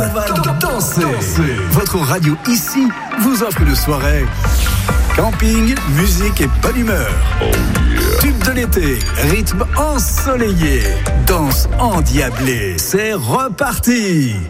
Dansez. Votre radio ici vous offre une soirée camping, musique et bonne humeur. Tube de l'été, rythme ensoleillé, danse endiablée. C'est reparti.